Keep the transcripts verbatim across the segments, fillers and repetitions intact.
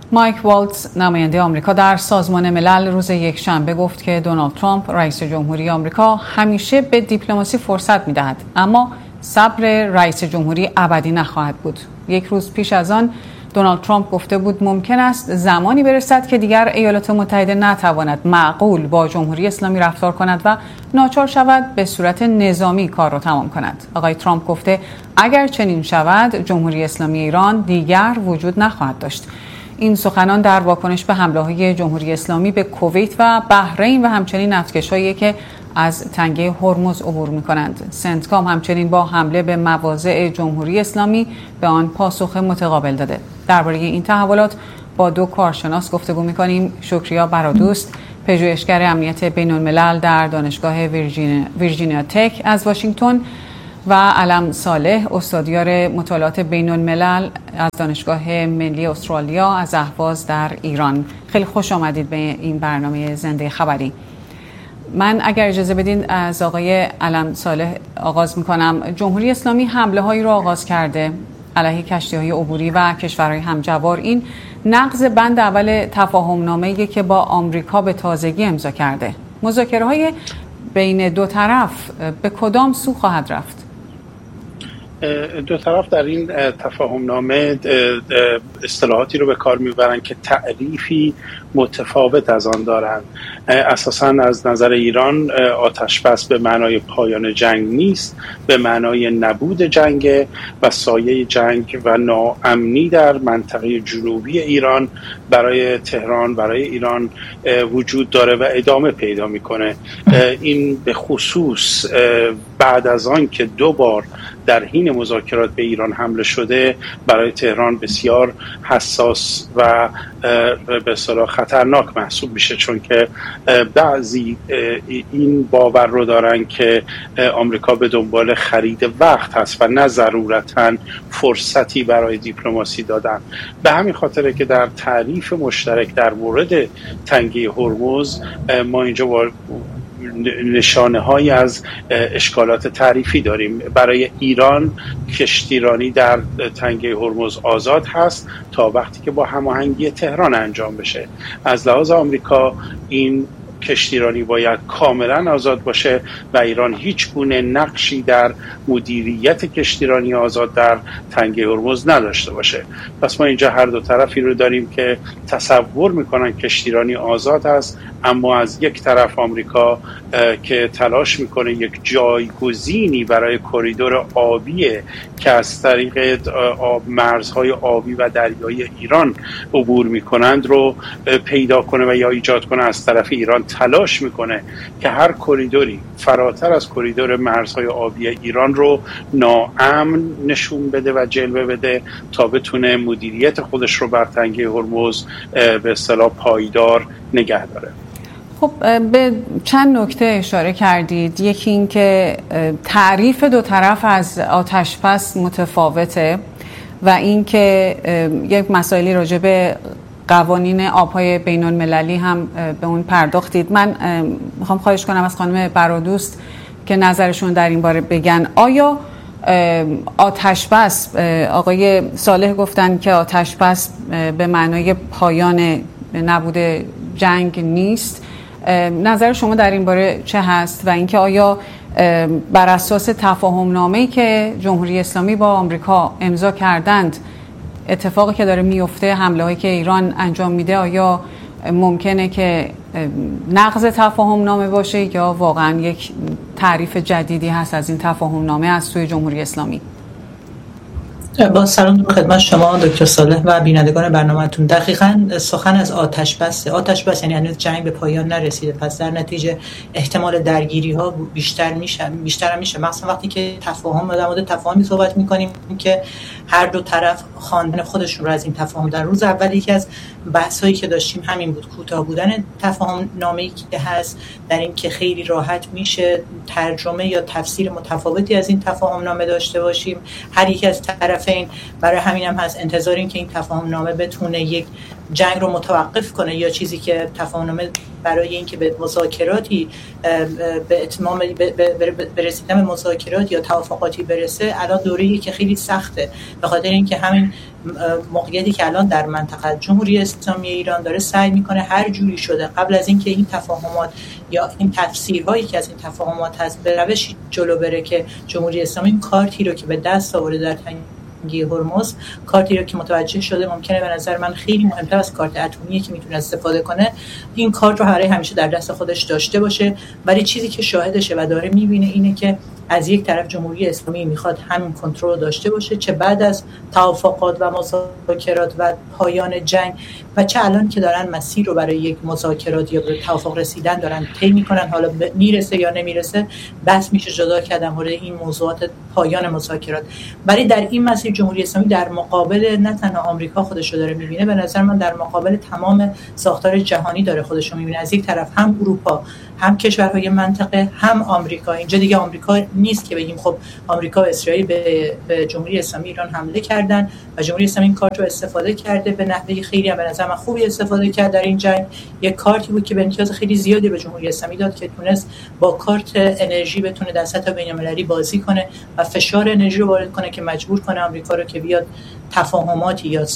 مایک والتز نماینده آمریکا در سازمان ملل روز یکشنبه گفت که دونالد ترامپ رئیس جمهوری آمریکا همیشه به دیپلماسی فرصت می‌دهد، اما صبر رئیس جمهوری ابدی نخواهد بود. یک روز پیش از آن دونالد ترامپ گفته بود ممکن است زمانی برسد که دیگر ایالات متحده نتواند معقول با جمهوری اسلامی رفتار کند و ناچار شود به صورت نظامی کار را تمام کند. آقای ترامپ گفته اگر چنین شود جمهوری اسلامی ایران دیگر وجود نخواهد داشت. این سخنان در واکنش به حمله‌های جمهوری اسلامی به کویت و بحرین و همچنین نفتکش‌هایی که از تنگه هرمز عبور می‌کنند. سنتکام همچنین با حمله به مواضع جمهوری اسلامی به آن پاسخ متقابل داده. درباره این تحولات با دو کارشناس گفتگو می‌کنیم. شکریا برادوست، پژوهشگر امنیت بین‌الملل در دانشگاه ویرجینیا, ویرجینیا تک از واشنگتن و علم صالح، استادیار مطالعات بین‌الملل از دانشگاه ملی استرالیا از اهواز در ایران. خیلی خوش آمدید به این برنامه زنده خبری. من اگر اجازه بدین از آقای علم صالح آغاز میکنم. جمهوری اسلامی حمله هایی رو آغاز کرده علیه کشتی های عبوری و کشورهای همجوار. این نقض بند اول تفاهم نامه‌ای که با آمریکا به تازگی امضا کرده. مذاکره های بین دو طرف به کدام سو خواهد رفت؟ دو طرف در این تفاهم نامه اصطلاحاتی رو به کار میبرن که تعریفی متفاوت از آن دارند. اساساً از نظر ایران آتش بس به معنای پایان جنگ نیست، به معنای نبود جنگ و سایه جنگ و ناامنی در منطقه جنوبی ایران برای تهران، برای ایران وجود داره و ادامه پیدا میکنه. این به خصوص بعد از آن که دو بار در حین مذاکرات به ایران حمله شده برای تهران بسیار حساس و به اصطلاح خطرناک محسوب میشه، چون که بعضی این باور رو دارن که آمریکا به دنبال خرید وقت هست و نه ضرورتاً فرصتی برای دیپلماسی دادن. به همین خاطره که در تعریف مشترک در مورد تنگه هرمز ما اینجا با نشانه های از اشکالات تعریفی داریم. برای ایران کشتیرانی در تنگه هرمز آزاد هست تا وقتی که با هماهنگی تهران انجام بشه. از لحاظ آمریکا این کشتیرانی باید کاملا آزاد باشه و ایران هیچ گونه نقشی در مدیریت کشتیرانی آزاد در تنگه هرمز نداشته باشه. پس ما اینجا هر دو طرفی رو داریم که تصور میکنن کشتیرانی آزاد است، اما از یک طرف آمریکا که تلاش میکنه یک جایگزینی برای کریدور آبی که از طریق مرزهای آبی و دریایی ایران عبور میکنند رو پیدا کنه و یا ایجاد کنه، از طرف ایران تلاش میکنه که هر کریدوری فراتر از کریدور مرزهای آبی ایران رو ناامن نشون بده و جلوه بده تا بتونه مدیریت خودش رو بر تنگه هرمز به اصطلاح پایدار نگه داره. خب به چند نکته اشاره کردید. یکی این که تعریف دو طرف از آتش‌بس متفاوته و این که یک مسائلی راجع به قوانین آب‌های بین‌المللی هم به اون پرداختید. من میخوام خواهش کنم از خانم برادوست که نظرشون در این باره بگن. آیا آتش‌بس، آقای صالح گفتن که آتش‌بس به معنای پایان نبود جنگ نیست، نظر شما در این باره چه هست؟ و اینکه آیا بر اساس تفاهم نامه‌ای که جمهوری اسلامی با آمریکا امضا کردند اتفاقی که داره میفته، حمله هایی که ایران انجام میده، آیا ممکنه که نقض تفاهم نامه باشه یا واقعا یک تعریف جدیدی هست از این تفاهم نامه از سوی جمهوری اسلامی؟ با سلام خدمت شما دکتر صالح و بینندگان برنامه‌تون. دقیقاً سخن از آتش بس. آتش بس یعنی هنوز جنگ به پایان نرسیده، پس در نتیجه احتمال درگیری‌ها بیشتر میشه بیشتر میشه مثلا وقتی که تفاهم در مورد تفاهمی صحبت می‌کنیم که هر دو طرف خواندن خودشون رو از این تفاهم. در روز اول یکی از بحث‌هایی که داشتیم همین بود، کوتاه بودن تفاهم نامه‌ای که هست، در این که خیلی راحت میشه ترجمه یا تفسیر متفاوتی از این تفاهم نامه داشته باشیم هر یک از طرف. این برای همین هم هست انتظاریم که این تفاهم نامه بتونه یک جنگ رو متوقف کنه یا چیزی که تفاهم نامه برای اینکه به مذاکراتی به اتمام برسیدن به مذاکرات یا توافقاتی برسه الان دوره‌ای که خیلی سخته به خاطر اینکه همین موقعیتی که الان در منطقه جمهوری اسلامی ایران داره سعی میکنه هر جوری شده قبل از اینکه این تفاهمات یا این تفسیرهایی که از این تفاهمات هست به روشی جلو بره که جمهوری اسلامی این کارتی رو که به دست آورده در تنگی هرمز، کارتی رو که متوجه شده ممکنه به نظر من خیلی مهمتر از کارت اتمی که میتونه استفاده کنه، این کارت رو برای همیشه در دست خودش داشته باشه. ولی چیزی که شاهدشه و داره میبینه اینه که از یک طرف جمهوری اسلامی میخواد همین کنترل رو داشته باشه، چه بعد از توافقات و مذاکرات و پایان جنگ و چه الان که دارن مسیر رو برای یک مذاکرات یا به توافق رسیدن دارن طی میکنن. حالا میرسه یا نمیرسه بحث میشه جدا کردن مورد این موضوعات پایان مذاکرات. ولی در این مسیر جمهوری اسلامی در مقابل نه تنها آمریکا خودش رو داره میبینه، به نظر من در مقابل تمام ساختار جهانی داره خودش رو میبینه. از یک طرف هم اروپا، هم کشورهای منطقه، هم آمریکا. اینجا دیگه آمریکا نیست که بگیم خب آمریکا و اسرائیل به, به جمهوری اسلامی ایران حمله کردن و جمهوری اسلامی این کارت رو استفاده کرده، به نحوه خیلی هم به نظر من خوبی استفاده کرد در این جنگ. یک کارتی بود که به امتیاز خیلی زیادی به جمهوری اسلامی داد که تونست با کارت انرژی بتونه در سطح بین‌المللی بازی کنه و فشار انرژی رو وارد کنه که مجبور کنه آمریکا رو که بیاد تفاهماتی یا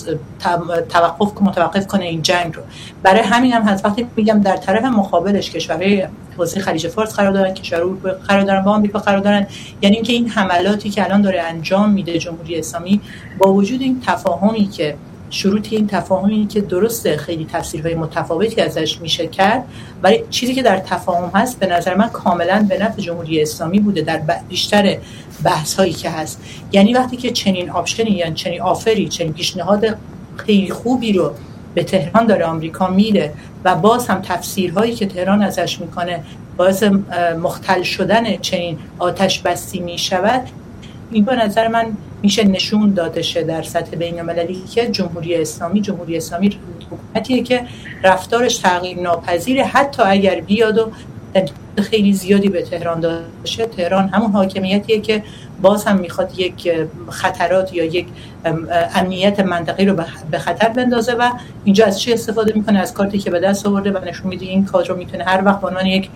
توقف متوقف کنه این جنگ رو. برای همین هم هست وقتی میگم در طرف مقابلش کشورهای حوزه خلیج فارس قرار دارن، کشورهای اروپا قرار دارن، با آمریکا قرار دارن، یعنی اینکه این حملاتی که الان داره انجام میده جمهوری اسلامی با وجود این تفاهمی که شروط این تفاهمی که درسته خیلی تفسیرهای متفاوتی ازش میشه کرد، ولی چیزی که در تفاهم هست به نظر من کاملا به نفع جمهوری اسلامی بوده در بیشتر بحث هایی که هست. یعنی وقتی که چنین آپشنی یا چنین آفری، چنین پیشنهاد خیلی خوبی رو به تهران داره آمریکا میده و باز هم تفسیرهایی که تهران ازش میکنه باعث مختل شدن چنین آتش بسی میشود، این به نظر من میشه نشون داده شه در سطح بین‌المللی که جمهوری اسلامی جمهوری اسلامی حکومتیه که رفتارش تغییر ناپذیره، حتی اگر بیاد و خیلی زیادی به تهران داشه. تهران همون حاکمیتیه که باز هم میخواد یک خطرات یا یک امنیت منطقی رو به خطر بندازه و اینجا از چی استفاده میکنه؟ از کارتی که به دست آورده و نشون میده این کار رو میتونه هر وقت به عنوان یک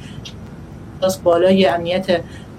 بالای امنیت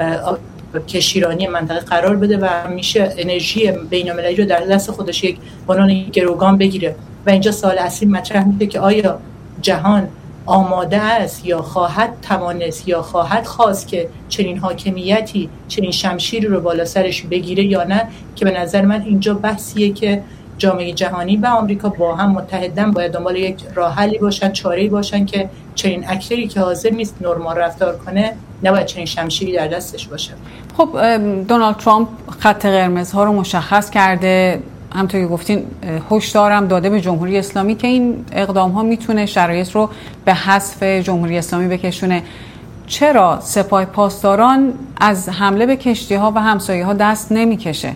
کشیرانی منطقه قرار بده و میشه انرژی بین‌المللی رو در دست خودش یک عنوان گروگان بگیره. و اینجا سوال اصلی مطرح میشه که آیا جهان آماده است یا خواهد توانست یا خواهد خواست که چنین حاکمیتی چنین شمشیری رو بالا سرش بگیره یا نه، که به نظر من اینجا بحثیه که جامعه جهانی و آمریکا با هم متحدن باید دنبال یک راه حلی باشن، چاره‌ای باشن که چنین اکتری که حاضر نیست نرمال رفتار کنه نباید چنین شمشیری در دستش باشه. خب دونالد ترامپ خط قرمزها رو مشخص کرده، همونطور که گفتین هشدارم داده به جمهوری اسلامی که این اقدام ها میتونه شرایط رو به حذف جمهوری اسلامی بکشونه. چرا سپاه پاسداران از حمله به کشتی ها و همسایه ها دست نمیکشه؟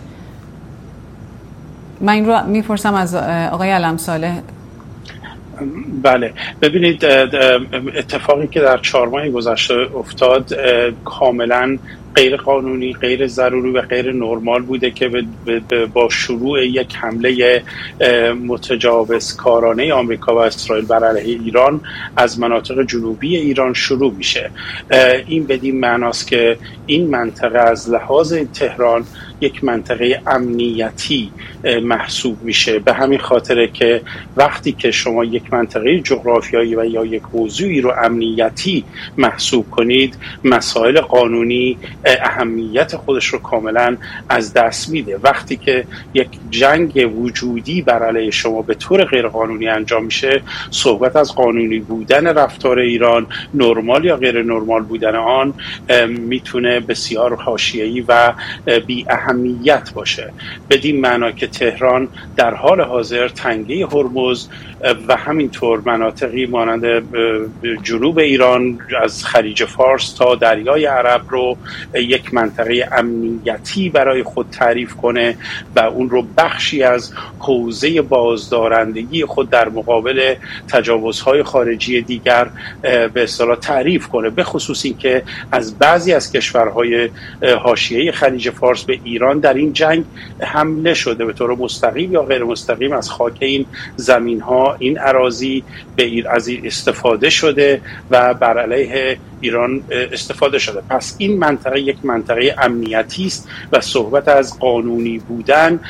من این رو میپرسم از آقای علم صالح. بله، ببینید اتفاقی که در چهار ماه گذشته افتاد کاملا غیر قانونی، غیر ضروری و غیر نرمال بوده که با شروع یک حمله متجاوزکارانه آمریکا و اسرائیل بر علیه ایران از مناطق جنوبی ایران شروع میشه. این بدین معناست که این منطقه از لحاظ تهران یک منطقه امنیتی محسوب میشه. به همین خاطره که وقتی که شما یک منطقه جغرافیایی و یا یک موضوعی رو امنیتی محسوب کنید، مسائل قانونی اهمیت خودش رو کاملا از دست میده. وقتی که یک جنگ وجودی بر علیه شما به طور غیر قانونی انجام میشه، صحبت از قانونی بودن رفتار ایران، نرمال یا غیر نرمال بودن آن، میتونه بسیار حاشیه‌ای و بی اهمیت باشه. بدین معنا که تهران در حال حاضر تنگه هرمز و همینطور مناطقی مانند جنوب ایران از خلیج فارس تا دریای عرب رو یک منطقه امنیتی برای خود تعریف کنه و اون رو بخشی از حوزه بازدارندگی خود در مقابل تجاوزهای خارجی دیگر به اصطلاح تعریف کنه. به خصوص این که از بعضی از کشورهای حاشیه خلیج فارس به ایران ایران در این جنگ حمله شده به طور مستقیم یا غیر مستقیم از خاک این زمین ها، این اراضی به ایر از این استفاده شده و بر علیه ایران استفاده شده. پس این منطقه یک منطقه امنیتی است و صحبت از قانونی بودن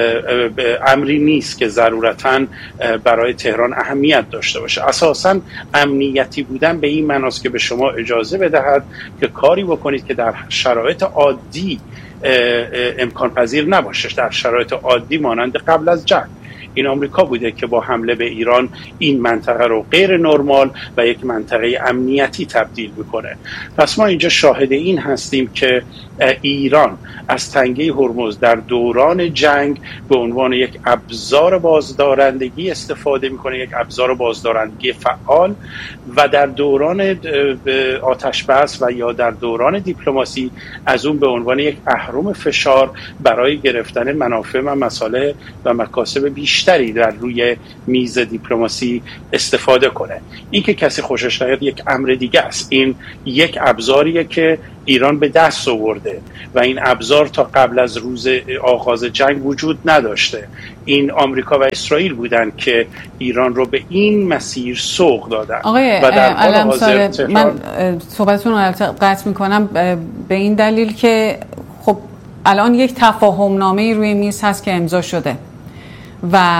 امری نیست که ضرورتاً برای تهران اهمیت داشته باشه. اساساً امنیتی بودن به این معناست که به شما اجازه بدهد که کاری بکنید که در شرایط عادی امکان پذیر نباشه، در شرایط عادی مانند قبل از جنگ. این آمریکا بوده که با حمله به ایران این منطقه رو غیر نرمال و یک منطقه امنیتی تبدیل میکنه. پس ما اینجا شاهد این هستیم که ایران از تنگه هرمز در دوران جنگ به عنوان یک ابزار بازدارندگی استفاده میکنه، یک ابزار بازدارندگی فعال، و در دوران آتش بس و یا در دوران دیپلماسی از اون به عنوان یک اهرم فشار برای گرفتن منافع و مصالح و مکاسب بیشتری در روی میز دیپلماسی استفاده کنه. این که کسی خوشش نیاد یک امر دیگه است. این یک ابزاریه که ایران به دست آورده و این ابزار تا قبل از روز آغاز جنگ وجود نداشته. این آمریکا و اسرائیل بودن که ایران رو به این مسیر سوق دادن. آقای و در حال حاضر تهران... من صحبتتون رو قطع میکنم به این دلیل که خب الان یک تفاهم نامه روی میز هست که امضا شده و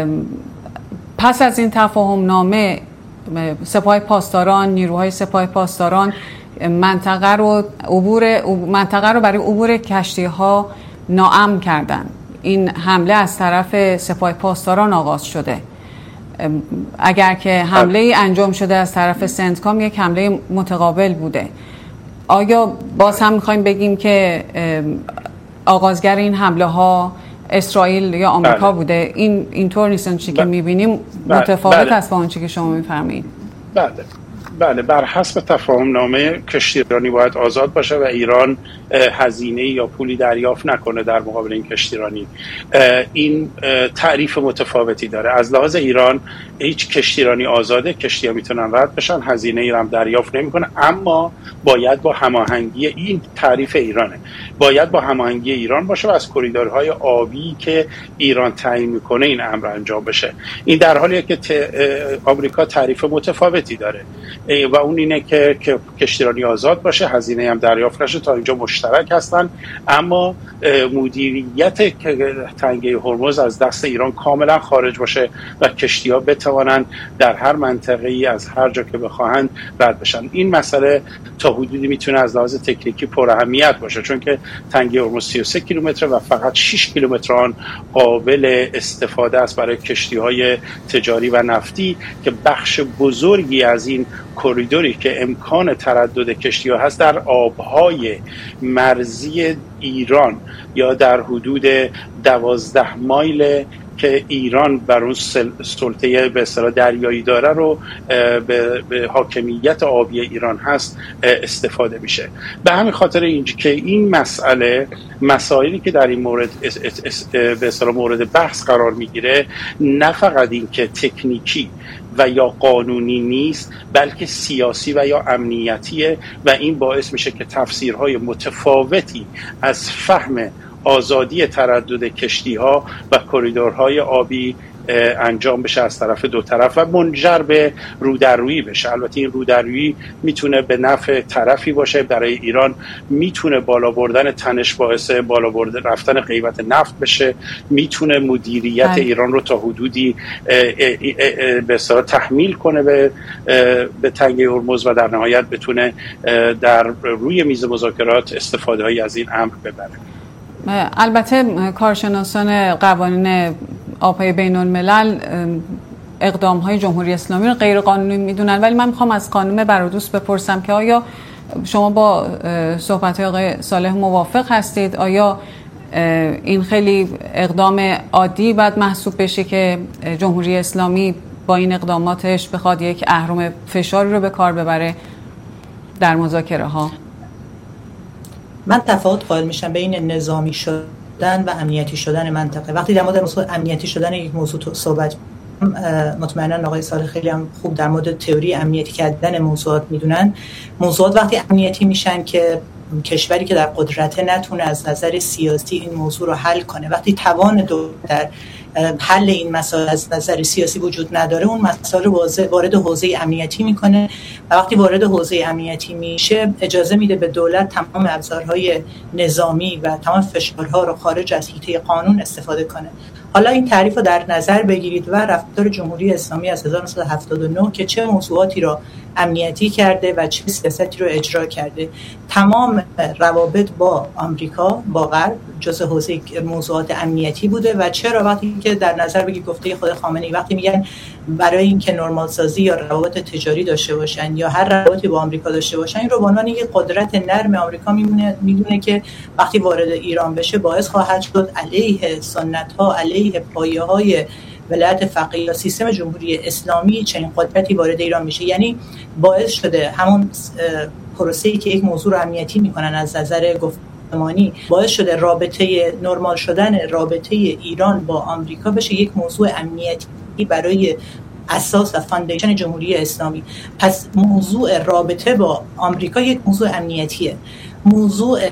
پس از این تفاهم نامه سپاه پاسداران، نیروهای سپاه پاسداران منطقه رو عبور منطقه رو برای عبور کشتی‌ها ناامن کردن. این حمله از طرف سپاه پاسداران آغاز شده. اگر که حمله ای انجام شده از طرف سنتکام، یک حمله متقابل بوده. آیا باز هم می‌خوایم بگیم که آغازگر این حمله ها اسرائیل یا آمریکا بله. بوده؟ این اینطور نیستن چی که می‌بینیم متفاوت بله. است با اون چیزی که شما می‌فرمایید. بله. بله، بر حسب تفاهم نامه کشتی ایرانی باید آزاد باشه و ایران هزینه یا پولی دریافت نکنه در مقابل این کشتی ایرانی. این تعریف متفاوتی داره. از لحاظ ایران هیچ کشتی ایرانی آزاده، کشتی ها میتونن رد بشن، هزینه ای هم دریافت نمیکنه، اما باید با هماهنگی، این تعریف ایرانه، باید با هماهنگی ایران باشه و از کریدورهای آبی که ایران تعیین میکنه این امر انجام بشه. این در حالیه که آمریکا تعریف متفاوتی داره و اون اینه که کشتیرانی آزاد باشه، هزینه هم دریافت نشه. تا اینجا مشترک هستن، اما مدیریت تنگه هرمز از دست ایران کاملا خارج باشه و کشتی‌ها بتوانند در هر منطقه‌ای از هر جا که بخواهند رد بشن. این مسئله تا حدودی میتونه از لحاظ تکنیکی پر اهمیت باشه، چون که تنگه هرمز سی و سه کیلومتر و فقط شش کیلومتر آن قابل استفاده است برای کشتی‌های تجاری و نفتی که بخش بزرگی از این کریدوری که امکان تردد کشتی‌ها هست در آب‌های مرزی ایران یا در حدود دوازده مایل که ایران بر اون سلطه به اصطلاح دریایی داره رو به, به حاکمیت آبی ایران هست استفاده میشه. به همین خاطر اینجا که این مسئله مسائلی که در این مورد به اصطلاح مورد بحث قرار میگیره نه فقط این که تکنیکی و یا قانونی نیست، بلکه سیاسی و یا امنیتیه و این باعث میشه که تفسیرهای متفاوتی از فهم آزادی تردد کشتی‌ها و کریدورهای آبی انجام بشه از طرف دو طرف و منجر به رودررویی بشه. البته این رودررویی میتونه به نفع طرفی باشه، برای ایران میتونه بالا بردن تنش باعث بالا بردن رفتن قیمت نفت بشه، میتونه مدیریت های. ایران رو تا حدودی به اصطلاح تحمیل کنه به به تنگه هرمز و در نهایت بتونه در روی میز مذاکرات استفاده هایی از این امر ببره. البته کارشناسان قوانین آب‌های بین الملل اقدام‌های جمهوری اسلامی رو غیر قانونی میدونن، ولی من میخوام از خانم برادوست بپرسم که آیا شما با صحبت‌های آقای صالح موافق هستید؟ آیا این خیلی اقدام عادی باید محسوب بشه که جمهوری اسلامی با این اقداماتش بخواد یک اهرم فشاری رو به کار ببره در مذاکره ها؟ من تفاوت قائل میشم بین نظامی شدن و امنیتی شدن منطقه. وقتی در مورد موضوع امنیتی شدن یک موضوع صحبت مطمئنا آقای صالح خیلی هم خوب در مورد تئوری امنیتی کردن موضوعات میدونن. موضوعات وقتی امنیتی میشن که کشوری که در قدرت نتونه از نظر سیاسی این موضوع رو حل کنه. وقتی توان دولت در حل این مسائل از نظر سیاسی وجود نداره، اون مسائل رو وارد حوزه امنیتی میکنه و وقتی وارد حوزه امنیتی میشه اجازه میده به دولت تمام ابزارهای نظامی و تمام فشارها رو خارج از حیطه قانون استفاده کنه. حالا این تعریف رو در نظر بگیرید و رفتار جمهوری اسلامی از هزار و نهصد و هفتاد و نه که چه موضوعاتی را امنیتی کرده و چه سیاستی رو اجرا کرده. تمام روابط با آمریکا، با غرب جزء حوزه موضوعات امنیتی بوده و چرا وقتی که در نظر بگید گفته خود خامنه‌ای وقتی میگن برای اینکه نرمال سازی یا روابط تجاری داشته باشن یا هر روابطی با آمریکا داشته باشن، این رو به عنوان یک قدرت نرم آمریکا میمونه میدونه که وقتی وارد ایران بشه باعث خواهد شد علیه سنت‌ها، علیه پایه‌های ولایت فقیه یا سیستم جمهوری اسلامی چنین قدرتی وارد ایران میشه. یعنی باعث شده همون پروسه‌ای که یک موضوع رو امنیتی میکنن از نظر گفتمانی، باعث شده رابطه نرمال شدن رابطه ایران با آمریکا بشه یک موضوع امنیتی برای اساس و فاندیشن جمهوری اسلامی. پس موضوع رابطه با آمریکا یک موضوع امنیتیه. موضوع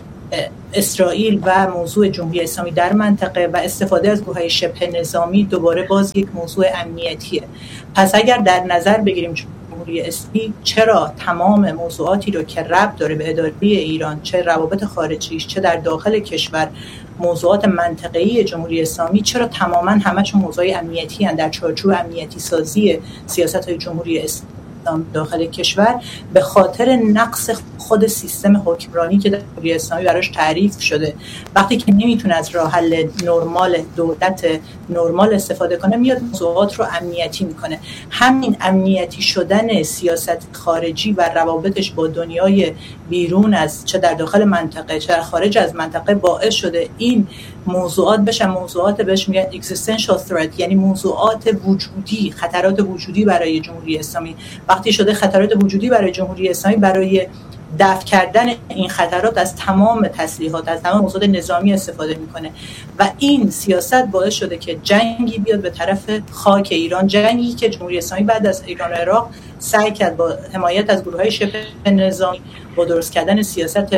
اسرائیل و موضوع جمهوری اسلامی در منطقه و استفاده از گروه‌های شبه نظامی دوباره باز یک موضوع امنیتیه. پس اگر در نظر بگیریم جمهوری اسلامی چرا تمام موضوعاتی رو که ربط داره به اداره ایران، چه روابط خارجیش چه در داخل کشور، موضوعات منطقه‌ای جمهوری اسلامی، چرا تماما همشون موضوعی امنیتی هستند در چارچوب امنیتی سازی سیاست‌های جمهوری اسلامی داخل کشور؟ به خاطر نقص خود سیستم حکمرانی که در جمهوری اسلامی براش تعریف شده. وقتی که نمیتونه از راه حل نرمال دولت نرمال استفاده کنه، میاد موضوعات رو امنیتی میکنه. همین امنیتی شدن سیاست خارجی و روابطش با دنیای بیرون از چه در داخل منطقه چه در خارج از منطقه باعث شده این موضوعات بشن موضوعات بهش میگن existential threat، یعنی موضوعات وجودی، خطرات وجودی برای جمهوری اسلامی. وقتی شده خطرات وجودی برای جمهوری اسلامی، برای دفع کردن این خطرات از تمام تسلیحات، از تمام موضوعات نظامی استفاده میکنه و این سیاست باعث شده که جنگی بیاد به طرف خاک ایران، جنگی که جمهوری اسلامی بعد از ایران و عراق سعی کرد با حمایت از گروه‌های شبه نظامی، با درست کردن سیاست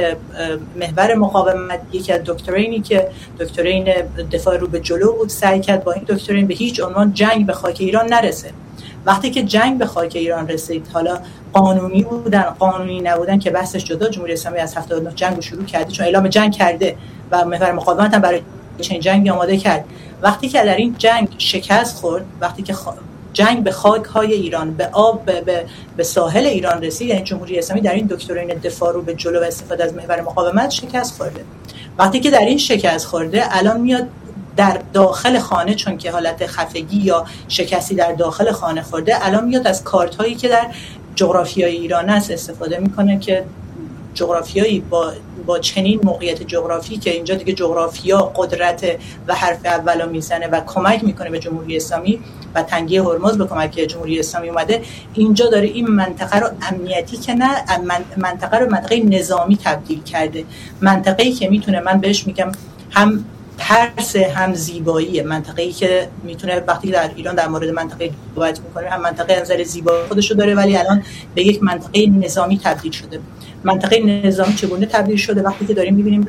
محور مقاومت، یکی از دکترینی که دکترین دفاع رو به جلو بود، سعی کرد با این دکترین به هیچ عنوان جنگ به خاک ایران نرسه. وقتی که جنگ به خاک ایران رسید، حالا قانونی بودن قانونی نبودن که بحثش جدا، جمهوری اسلامی از هفتاد و نه جنگ رو شروع کرده چون اعلام جنگ کرده و محور مقاومت هم برای چنین جنگی آماده کرد. وقتی که در این جنگ شکست خورد، وقتی که خ... جنگ به خاک های ایران، به آب، به, به... به ساحل ایران رسید، یعنی جمهوری اسلامی در این دکترین دفاع رو به جلو و استفاده از محور مقاومت شکست خورده. وقتی که در این شکست خورده، الان میاد در داخل خانه، چون که حالت خفگی یا شکستی در داخل خانه خورده، الان میاد از کارت هایی که در جغرافیای ایران است استفاده میکنه که جغرافیایی با با چنین موقعیت جغرافی که اینجا دیگه جغرافیا قدرت و حرف اولو میزنه و کمک میکنه به جمهوری اسلامی و تنگی هرمز به کمک جمهوری اسلامی اومده، اینجا داره این منطقه رو امنیتی که نه منطقه رو منطقه نظامی تبدیل کرده. منطقه‌ای که میتونه، من بهش میگم هم ترس هم زیبایی، منطقه‌ای که میتونه وقتی در ایران در مورد منطقه صحبت می‌کنه هم منطقه از نظر زیبایی خودشو داره، ولی الان به یک منطقه نظامی تبدیل شده. منطقه نظامی چگونه تبدیل شده؟ وقتی که داریم می‌بینیم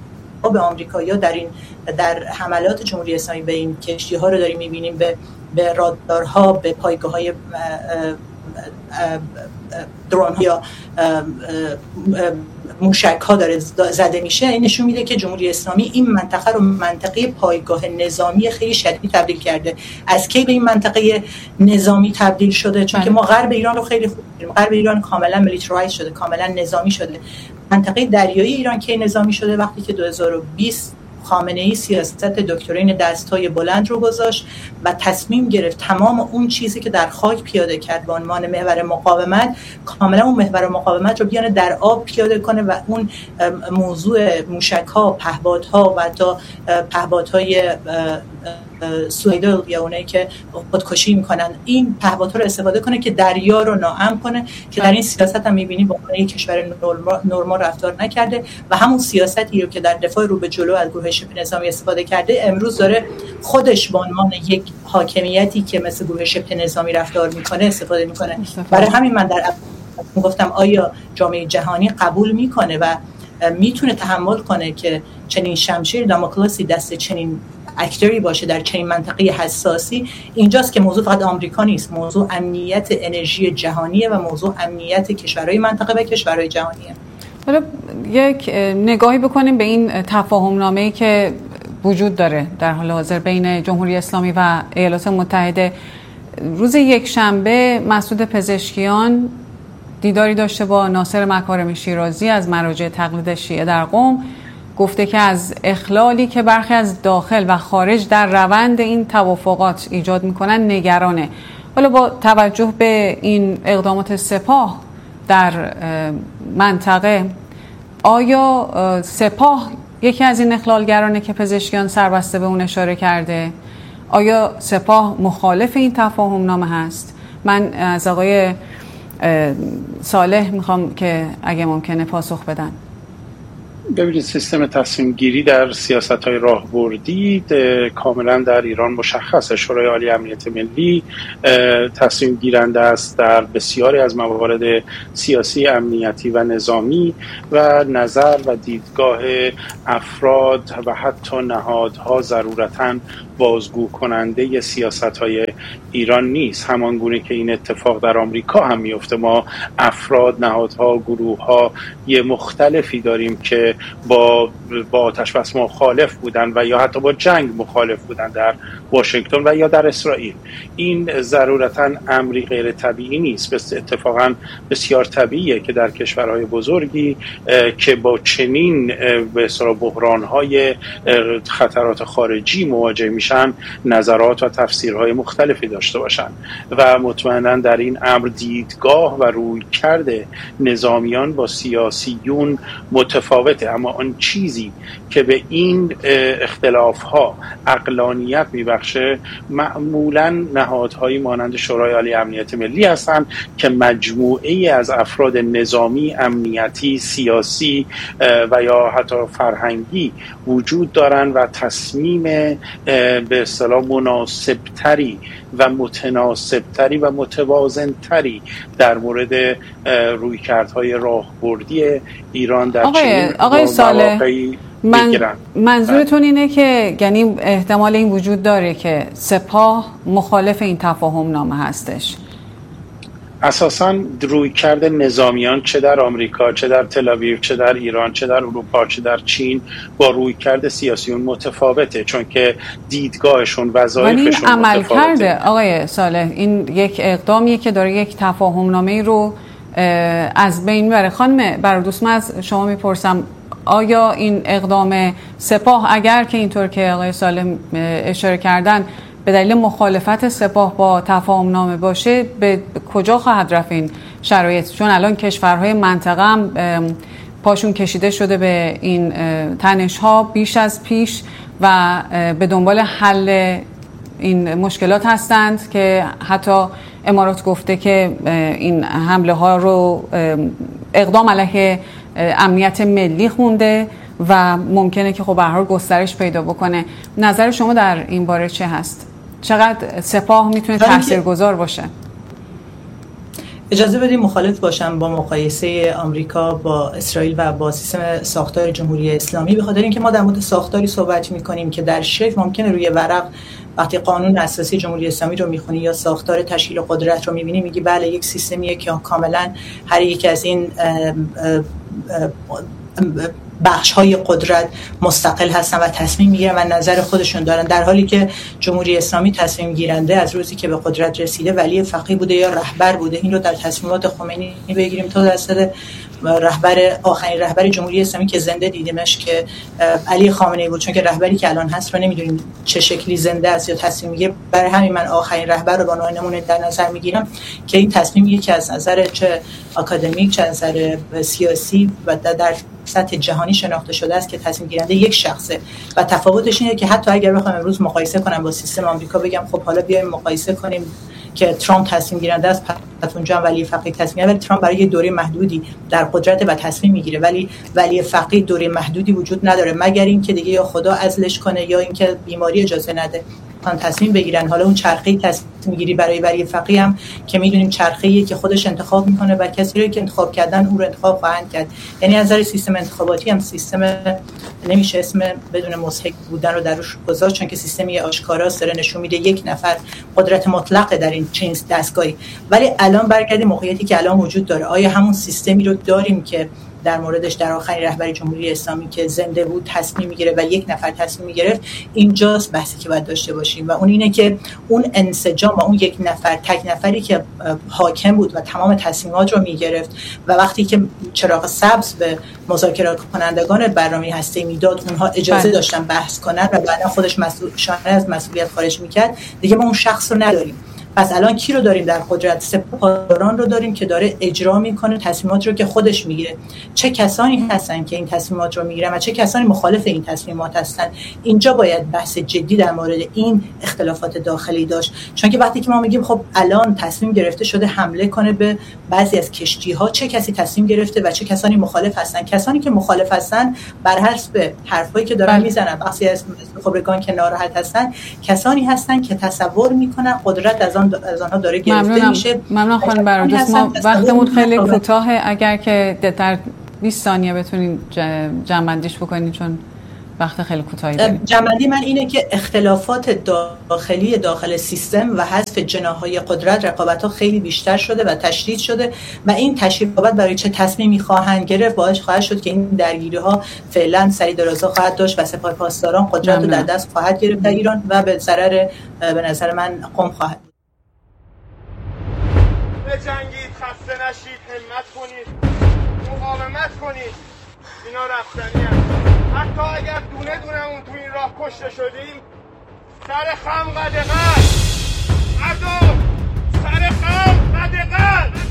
به آمریکایی‌ها در این در حملات جمهوری اسلامی به این کشتی‌ها رو داریم می‌بینیم، به به رادارها، به پایگاه‌های درون یا موشک ها داره زده میشه. این نشون میده که جمهوری اسلامی این منطقه رو منطقه پایگاه نظامی خیلی شدید تبدیل کرده. از کی به این منطقه نظامی تبدیل شده؟ چون که ما غرب ایران رو خیلی خوب می‌دونیم. غرب ایران کاملا میلیترایز شده، کاملا نظامی شده. منطقه دریایی ایران کی نظامی شده؟ وقتی که دو هزار و بیست خامنه‌ای سیاست دکترین دستای بلند رو گذاشت و تصمیم گرفت تمام اون چیزی که در خاک پیاده کرد به عنوان محور مقاومت، کاملا اون محور مقاومت رو بیانه در آب پیاده کنه و اون موضوع موشک‌ها، پهپادها و تا پهپادهای سویدل یا اونایی که خودکشی میکنن، این پهپادها رو استفاده کنه که دریا رو ناامن کنه، که در این سیاست هم میبینیم با عنوان یک کشور نرمال رفتار نکرده و همون سیاستی رو که در دفاع رو به جلو از گروه شبه نظامی استفاده کرده، امروز داره خودش به عنوان یک حاکمیتی که مثل گروه شبه نظامی رفتار میکنه استفاده میکنه. برای همین من در گفتم آیا جامعه جهانی قبول میکنه و میتونه تحمل کنه که چنین شمشیر داموکلسی دست چنین اکتری باشه در چنین منطقه حساسی. اینجاست که موضوع فقط آمریکا نیست، موضوع امنیت انرژی جهانیه و موضوع امنیت کشورهای منطقه و کشورهای جهانیه. حالا یک نگاهی بکنیم به این تفاهم نامه‌ای که وجود داره در حال حاضر بین جمهوری اسلامی و ایالات متحده. روز یک شنبه مسعود پزشکیان دیداری داشته با ناصر مکارم شیرازی از مراجع تقلید شیعه در قم، گفته که از اخلالی که برخی از داخل و خارج در روند این توافقات ایجاد میکنن نگرانه. حالا با توجه به این اقدامات سپاه در منطقه، آیا سپاه یکی از این اخلالگرانه که پزشکیان سربسته به اون اشاره کرده؟ آیا سپاه مخالف این تفاهم نامه هست؟ من از آقای صالح میخوام که اگه ممکنه پاسخ بدن. ببینید، سیستم تصمیم گیری در سیاست های راهبردی کاملا در ایران مشخصه. شورای عالی امنیت ملی تصمیم گیرنده است در بسیاری از موارد سیاسی، امنیتی و نظامی و نظر و دیدگاه افراد و حتی نهادها ضرورتاً بازگو کننده سیاست های ایران نیست. همان گونه که این اتفاق در آمریکا هم میفته. ما افراد، نهادها، گروه‌ها یه مختلفی داریم که با با آتش بس مخالف بودن و یا حتی با جنگ مخالف بودن در واشنگتن و یا در اسرائیل. این ضرورتاً امری غیر طبیعی نیست، بس اتفاقاً بسیار طبیعیه که در کشورهای بزرگی که با چنین به اصطلاح بحران‌های خطرات خارجی مواجه میشن نظرات و تفسیرهای مختلفی داشته باشن و مطمئناً در این امر دیدگاه و رویکرد نظامیان با سیاسیون متفاوته. اما آن چیزی که به این اختلاف‌ها عقلانیت میبخشه معمولاً نهادهایی مانند شورای عالی امنیت ملی هستند که مجموعه‌ای از افراد نظامی، امنیتی، سیاسی و یا حتی فرهنگی وجود دارند و تصمیم به اصطلاح مناسبتری و متناسبتری و متوازنتری در مورد رویکردهای راهبردی ایران در چنین مواقعی من منظورتون اینه که یعنی احتمال این وجود داره که سپاه مخالف این تفاهم نامه هستش؟ اساساً رویکرد نظامیان چه در آمریکا، چه در تل‌آویو، چه در ایران، چه در اروپا، چه در چین با رویکرد سیاسیون متفاوته، چون که دیدگاهشون، وظایفشون عمل متفاوته. کرده آقای صالح، این یک اقدامیه که داره یک تفاهم نامه رو از بین میبره. خانم برادوست، من از شما میپرسم آیا این اقدام سپاه، اگر که اینطور که آقای صالح اشاره کردن به دلیل مخالفت سپاه با تفاهم نامه باشه، به کجا خواهد رفت این شرایط؟ چون الان کشورهای منطقه هم پاشون کشیده شده به این تنش‌ها بیش از پیش و به دنبال حل این مشکلات هستند که حتی امارات گفته که این حمله ها رو اقدام علیه امنیت ملی خونده و ممکنه که خب به هر حال گسترش پیدا بکنه. نظر شما در این باره چه هست؟ چقدر سپاه میتونه تاثیرگذار باشه؟ اجازه بدید مخالف باشم با مقایسه آمریکا با اسرائیل و با سیستم ساختار جمهوری اسلامی، به خاطر اینکه ما در مورد ساختاری صحبت می‌کنیم که در شکل ممکنه روی ورق وقتی قانون اساسی جمهوری اسلامی رو می‌خونی یا ساختار تشکیل قدرت رو می‌بینی میگی بله یک سیستمیه که کاملا هر یک از این بخش‌های قدرت مستقل هستن و تصمیم میگیرن و نظر خودشون دارن، در حالی که جمهوری اسلامی تصمیم گیرنده از روزی که به قدرت رسیده ولی فقیه بوده یا رهبر بوده. این رو در تصمیمات خمینی بگیریم تا درصد رهبر آخرین رهبر جمهوری اسلامی که زنده دیدیمش که علی خامنه‌ای بود، چون که رهبری که الان هست رو نمیدونیم چه شکلی زنده است یا تصمیم میگیره. برای همین من آخرین رهبر رو به عنوان نمونه در نظر میگیرم که این تصمیم یکی از نظر چه آکادمیک چه از نظر سیاسی و در سطح جهانی شناخته شده است که تصمیم گیرنده یک شخصه و تفاوتش اینه که حتی اگر بخوام امروز مقایسه کنم با سیستم آمریکا، بگم خب حالا بیایم مقایسه کنیم که ترامپ تصمیم گیرنده است، پس اونجا هم ولی فقیه تصمیم، ولی ترامپ برای یه دوره محدودی در قدرت و تصمیم میگیره، ولی ولی فقیه دوره محدودی وجود نداره مگر اینکه دیگه یا خدا عزلش کنه یا اینکه بیماری اجازه نده. تصمیم بگیرن. حالا اون چرخه تصمیم گیری برای ولی فقیه هم که میدونیم چرخه‌ایه که خودش انتخاب میکنه و کسی رو که انتخاب کردن اون رو انتخاب خواهند کرد. یعنی از نظر سیستم انتخاباتی هم سیستم نمیشه اسم بدون مضحک بودن رو دروش گذاشت، چون که سیستمی آشکارا سر نشون میده یک نفر قدرت مطلق در این چین دستگاهی. ولی الان برگردیم موقعیتی که الان وجود داره، آیا همون سیستمی رو داریم که در موردش در آخرین رهبری جمهوری اسلامی که زنده بود تصمیم میگیره و یک نفر تصمیم میگرفت؟ اینجاست بحثی که باید داشته باشیم و اون اینه که اون انسجام و اون یک نفر تک نفری که حاکم بود و تمام تصمیمات رو میگرفت و وقتی که چراغ سبز به مذاکره کنندگان برنامه هسته‌ای میداد اونها اجازه بله. داشتن بحث کنن و بعدا خودش مسئول شانه از مسئولیت خارج میکرد، دیگه ما اون شخص رو نداریم. پس الان کی رو داریم در قدرت؟ سپاهداران رو داریم که داره اجرا میکنه تصمیمات رو که خودش میگیره. چه کسانی هستن که این تصمیمات رو میگیرن و چه کسانی مخالف این تصمیمات هستن؟ اینجا باید بحث جدی در مورد این اختلافات داخلی داشت، چون که وقتی که ما میگیم خب الان تصمیم گرفته شده حمله کنه به بعضی از کشتی‌ها، چه کسی تصمیم گرفته و چه کسانی مخالف هستن؟ کسانی که مخالف هستن بر حسب حرفایی که دارن میزنن، بخشی از خبرگان که ناراحت هستن کسانی هستن که تصور میکنن قدرت از از آنها داره گرفته ممنونم. میشه. ممنون خانم برادرست، ما وقتمون خیلی کوتاهه، اگر که در بیست ثانیه بتونین جمع‌بندیش بکنین چون وقت خیلی کوتاهی داریم. جمع‌بندی من اینه که اختلافات داخلی داخل سیستم و حذف جناح‌های قدرت، رقابت‌ها خیلی بیشتر شده و تشدید شده و این تشریفات برای چه تصمیمی خواهند گرفت باعث خواهد شد که این درگیری‌ها فعلا سری درازا خواهد داشت و سپاه پاسداران قدرت رو در دست خواهد گرفت در ایران و به ضرر به نظر من قم خواهد. بجنگید، خسته نشید، همت کنید، مقاومت کنید، اینا رفتنی هست. حتی اگر دونه دونمون تو این راه کشته شدیم، سر خم قدقل مردم، سر خم قدقل.